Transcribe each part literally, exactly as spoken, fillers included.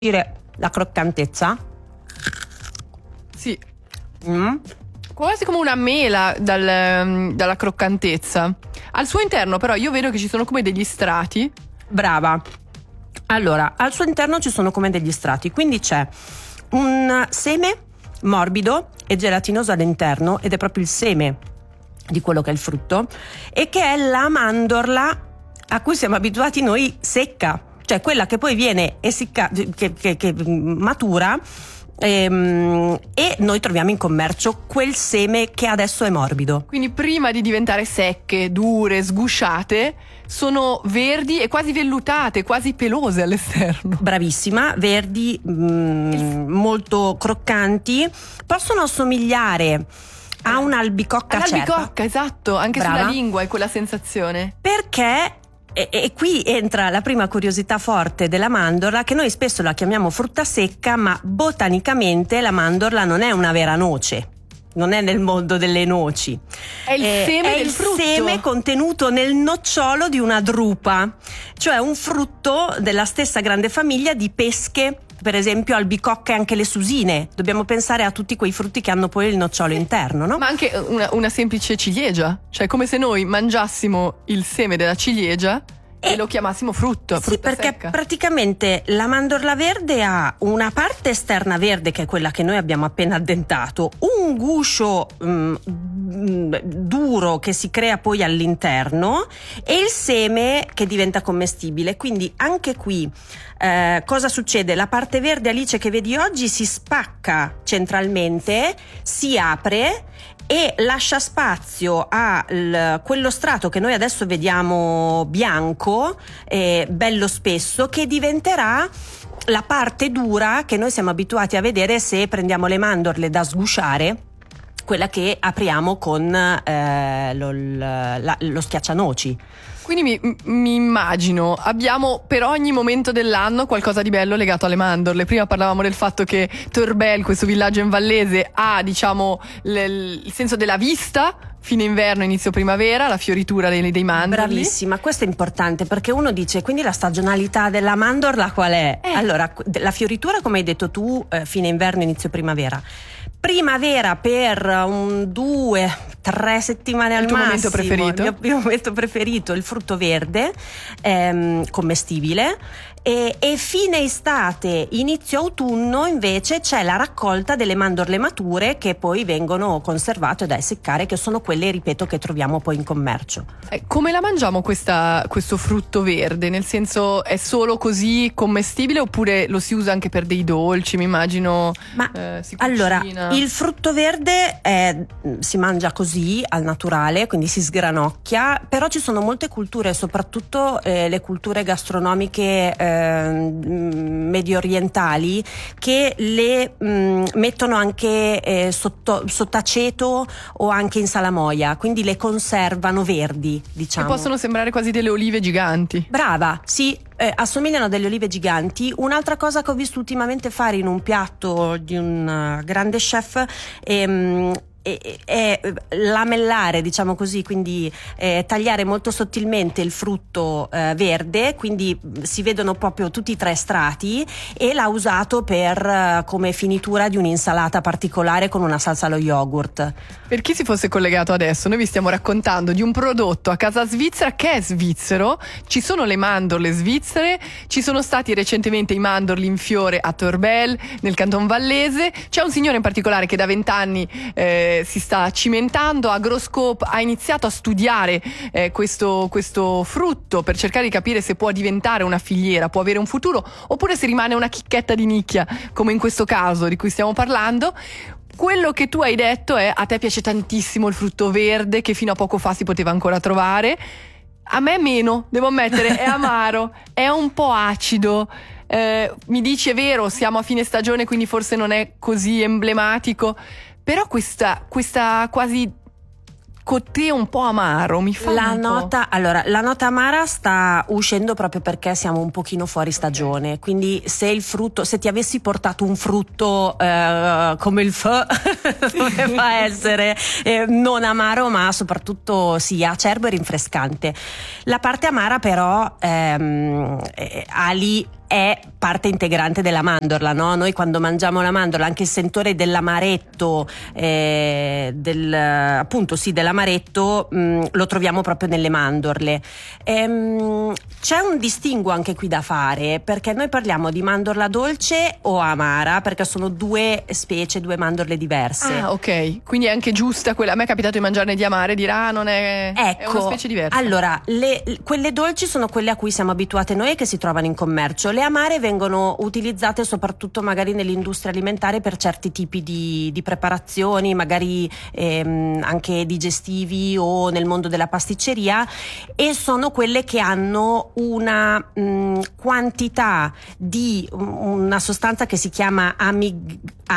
dire la croccantezza? Sì. Mm. Quasi come una mela dal, dalla croccantezza. Al suo interno però io vedo che ci sono come degli strati. Brava. Allora, al suo interno ci sono come degli strati, quindi c'è un seme morbido e gelatinoso all'interno, ed è proprio il seme di quello che è il frutto, e che è la mandorla a cui siamo abituati noi secca, cioè quella che poi viene essiccata, che, che, che matura, ehm, e noi troviamo in commercio quel seme che adesso è morbido. Quindi prima di diventare secche, dure, sgusciate, sono verdi e quasi vellutate, quasi pelose all'esterno. Bravissima, verdi, mh, molto croccanti, possono assomigliare a un'albicocca acerba. Un'albicocca, esatto, anche Brava. sulla lingua è quella sensazione. Perché, e, e qui entra la prima curiosità forte della mandorla, che noi spesso la chiamiamo frutta secca, ma botanicamente la mandorla non è una vera noce. Non è nel mondo delle noci. È il eh, seme è del il frutto. seme contenuto nel nocciolo di una drupa, cioè un frutto della stessa grande famiglia di pesche, per esempio albicocche e anche le susine. Dobbiamo pensare a tutti quei frutti che hanno poi il nocciolo interno, no? Ma anche una, una semplice ciliegia, cioè come se noi mangiassimo il seme della ciliegia e, e lo chiamassimo frutto. Sì, frutta perché secca. praticamente la mandorla verde ha una parte esterna verde, che è quella che noi abbiamo appena addentato, un guscio mm, duro che si crea poi all'interno, e il seme che diventa commestibile. Quindi anche qui eh, cosa succede? La parte verde, Alice, che vedi oggi si spacca centralmente, si apre e lascia spazio a l- quello strato che noi adesso vediamo bianco, eh, bello spesso, che diventerà la parte dura che noi siamo abituati a vedere se prendiamo le mandorle da sgusciare, quella che apriamo con eh, lo, la, lo schiaccianoci. Quindi mi, mi immagino, abbiamo per ogni momento dell'anno qualcosa di bello legato alle mandorle. Prima parlavamo del fatto che Torbel, questo villaggio in Vallese, ha diciamo l- il senso della vista, fine inverno, inizio primavera, la fioritura dei, dei mandorli. Bravissima, questo è importante, perché uno dice, quindi la stagionalità della mandorla qual è? Eh. Allora, la fioritura, come hai detto tu, eh, fine inverno, inizio primavera. Primavera per un due, tre settimane al Il tuo massimo. momento preferito? Il mio primo momento preferito, il frutto verde, ehm, commestibile. E, e fine estate, inizio autunno invece c'è la raccolta delle mandorle mature, che poi vengono conservate da essiccare, che sono quelle, ripeto, che troviamo poi in commercio. Eh, come la mangiamo questa, questo frutto verde? Nel senso, è solo così commestibile oppure lo si usa anche per dei dolci? Mi immagino. Ma eh, si cucina. allora, il frutto verde è, si mangia così al naturale, quindi si sgranocchia, però ci sono molte culture, soprattutto eh, le culture gastronomiche eh, medio orientali, che le mh, mettono anche eh, sotto, sott'aceto o anche in salamoia, quindi le conservano verdi, diciamo. Che possono sembrare quasi delle olive giganti. Brava, sì, eh, assomigliano a delle olive giganti. Un'altra cosa che ho visto ultimamente fare in un piatto di un uh, grande chef ehm, è, è lamellare, diciamo così, quindi eh, tagliare molto sottilmente il frutto eh, verde, quindi si vedono proprio tutti i tre strati, e l'ha usato per uh, come finitura di un'insalata particolare con una salsa allo yogurt. Per chi si fosse collegato adesso, noi vi stiamo raccontando di un prodotto a casa svizzera che è svizzero. Ci sono le mandorle svizzere, ci sono stati recentemente i mandorli in fiore a Torbel, nel Canton Vallese. C'è un signore in particolare che da vent'anni eh, si sta cimentando. Agroscope ha iniziato a studiare eh, questo, questo frutto per cercare di capire se può diventare una filiera, può avere un futuro, oppure se rimane una chicchetta di nicchia, come in questo caso di cui stiamo parlando. Quello che tu hai detto è: a te piace tantissimo il frutto verde, che fino a poco fa si poteva ancora trovare. A me meno, devo ammettere, è amaro, è un po' acido. Eh, mi dici, è vero, siamo a fine stagione, quindi forse non è così emblematico, però questa, questa quasi cotè un po' amaro mi fa la un nota po'. Allora, la nota amara sta uscendo proprio perché siamo un pochino fuori stagione, quindi se il frutto, se ti avessi portato un frutto eh, come il fè doveva essere eh, non amaro, ma soprattutto sì, acerbo e rinfrescante. La parte amara però ehm, eh, ha lì è parte integrante della mandorla, no? Noi quando mangiamo la mandorla, anche il sentore dell'amaretto, eh, del, appunto sì, dell'amaretto, mh, lo troviamo proprio nelle mandorle. Ehm, c'è un distinguo anche qui da fare, perché noi parliamo di mandorla dolce o amara, perché sono due specie, due mandorle diverse. Ah, ok, quindi è anche giusta quella. A me è capitato di mangiarne di amare e dire ah, non è, ecco, è una specie diversa. Allora, le, quelle dolci sono quelle a cui siamo abituate noi e che si trovano in commercio. Le amare vengono utilizzate soprattutto magari nell'industria alimentare per certi tipi di, di preparazioni, magari ehm, anche digestivi o nel mondo della pasticceria, e sono quelle che hanno una mh, quantità di una sostanza che si chiama amig,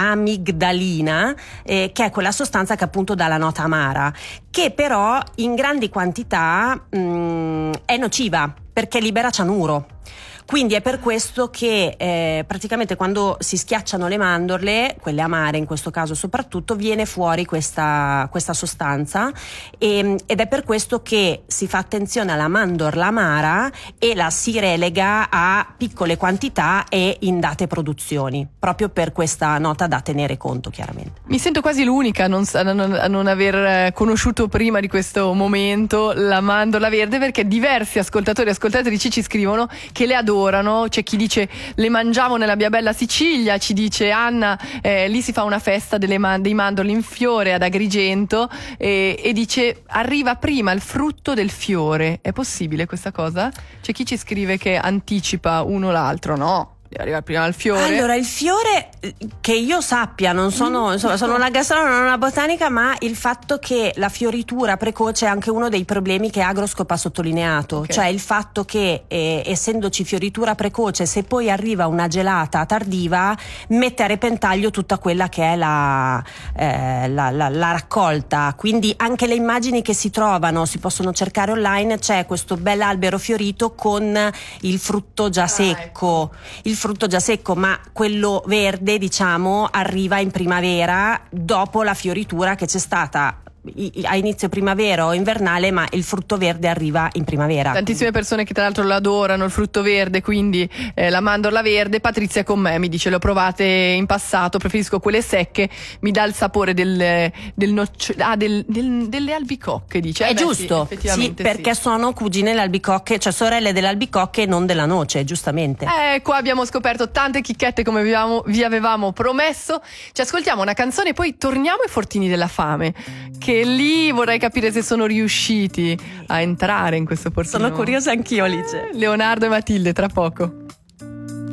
amigdalina, eh, che è quella sostanza che appunto dà la nota amara, che però in grandi quantità mh, è nociva perché libera cianuro. Quindi è per questo che eh, praticamente quando si schiacciano le mandorle, quelle amare in questo caso soprattutto, viene fuori questa, questa sostanza, e, ed è per questo che si fa attenzione alla mandorla amara e la si relega a piccole quantità e in date produzioni, proprio per questa nota da tenere conto, chiaramente. Mi sento quasi l'unica a non, a non, a non aver conosciuto prima di questo momento la mandorla verde, perché diversi ascoltatori e ascoltatrici ci scrivono che le adorano. C'è chi dice le mangiamo nella mia bella Sicilia, ci dice Anna, eh, lì si fa una festa delle man- dei mandorli in fiore ad Agrigento, e, e dice arriva prima il frutto del fiore. È possibile questa cosa? C'è chi ci scrive che anticipa uno l'altro, no? Arriva prima il fiore. Allora, il fiore, che io sappia, non sono, insomma, sono una gastronomica, non una botanica, ma il fatto che la fioritura precoce è anche uno dei problemi che Agroscope ha sottolineato, okay. Cioè il fatto che eh, essendoci fioritura precoce, se poi arriva una gelata tardiva, mette a repentaglio tutta quella che è la, eh, la, la, la raccolta. Quindi anche le immagini che si trovano, si possono cercare online, c'è questo bell'albero fiorito con il frutto già secco. Il frutto già secco, ma quello verde, diciamo, arriva in primavera dopo la fioritura che c'è stata a inizio primavera o invernale, ma il frutto verde arriva in primavera. Tantissime persone che tra l'altro lo adorano, il frutto verde, quindi eh, la mandorla verde. Patrizia è con me, mi dice le ho provate in passato, preferisco quelle secche, mi dà il sapore del, del noccio, ah, del, del, delle albicocche, dice. È eh beh, giusto, sì, sì, perché sì. Sono cugine le albicocche, cioè sorelle delle albicocche e non della noce, giustamente. Eh, qua abbiamo scoperto tante chicchette come vi avevamo, vi avevamo promesso. Ci ascoltiamo una canzone e poi torniamo ai Fortini della Fame, che lì vorrei capire se sono riusciti a entrare in questo portino. Sono curiosa anch'io, Alice. Leonardo e Matilde, tra poco.